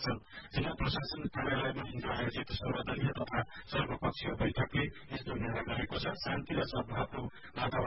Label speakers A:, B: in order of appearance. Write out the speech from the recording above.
A: छन्। जिल्ला प्रशासन कार्यालयमा हिजो आयोजित सर्वदलीय तथा सर्वपक्षीय बैठकले यस्तो निर्णय गरेको छ। शान्ति र सद्भावको वातावरण